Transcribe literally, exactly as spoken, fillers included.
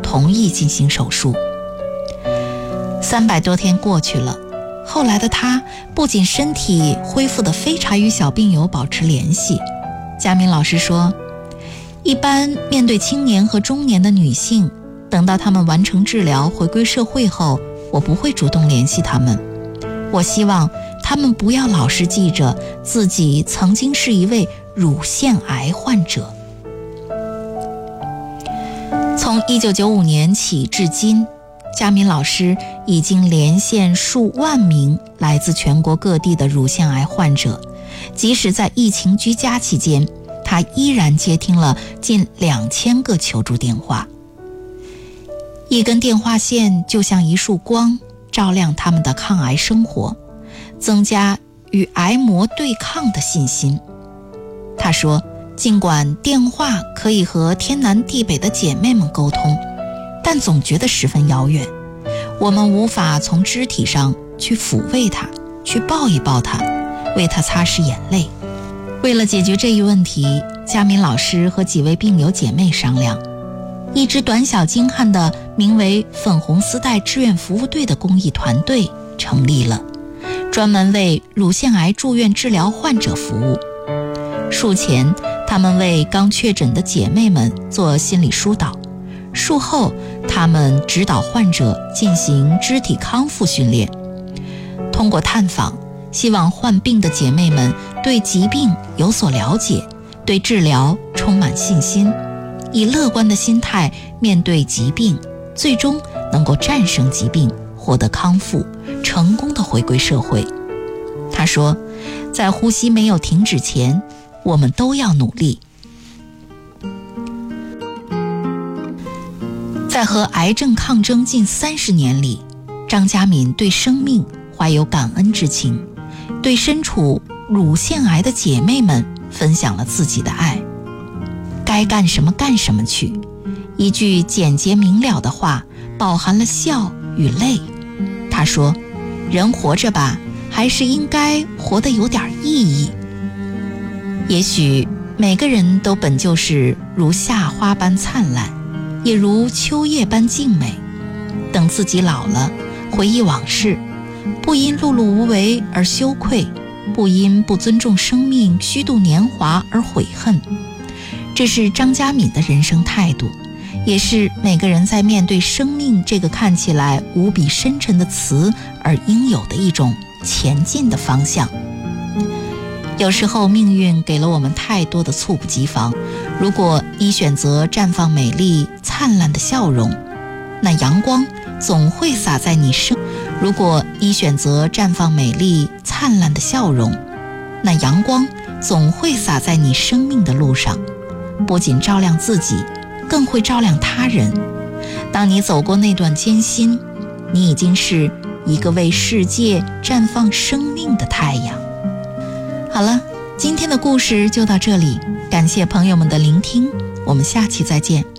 同意进行手术。三百多天过去了，后来的他不仅身体恢复得非常与小病友保持联系。佳敏老师说，一般面对青年和中年的女性，等到她们完成治疗回归社会后，我不会主动联系她们。我希望她们不要老是记着自己曾经是一位乳腺癌患者。从一九九五年起至今，佳敏老师已经连线数万名来自全国各地的乳腺癌患者，即使在疫情居家期间，他依然接听了近两千个求助电话。一根电话线就像一束光，照亮他们的抗癌生活，增加与癌魔对抗的信心。他说，尽管电话可以和天南地北的姐妹们沟通，但总觉得十分遥远，我们无法从肢体上去抚慰她，去抱一抱她，为她擦拭眼泪。为了解决这一问题，佳敏老师和几位病友姐妹商量，一支短小精悍的名为粉红丝带志愿服务队的公益团队成立了，专门为乳腺癌住院治疗患者服务。术前，他们为刚确诊的姐妹们做心理疏导，术后他们指导患者进行肢体康复训练。通过探访，希望患病的姐妹们对疾病有所了解，对治疗充满信心，以乐观的心态面对疾病，最终能够战胜疾病，获得康复，成功地回归社会。他说，在呼吸没有停止前，我们都要努力。在和癌症抗争近三十年里，张佳敏对生命怀有感恩之情，对身处乳腺癌的姐妹们分享了自己的爱。该干什么干什么去，一句简洁明了的话，饱含了笑与泪。他说，人活着吧，还是应该活得有点意义。也许每个人都本就是如夏花般灿烂，也如秋叶般静美。等自己老了，回忆往事，不因碌碌无为而羞愧，不因不尊重生命虚度年华而悔恨。这是张佳敏的人生态度，也是每个人在面对生命这个看起来无比深沉的词而应有的一种前进的方向。有时候命运给了我们太多的猝不及防，如果你选择绽放美丽灿烂的笑容，那阳光总会洒在你身如果你选择绽放美丽灿烂的笑容，那阳光总会洒在你生命的路上，不仅照亮自己，更会照亮他人。当你走过那段艰辛，你已经是一个为世界绽放生命的太阳。好了，今天的故事就到这里，感谢朋友们的聆听，我们下期再见。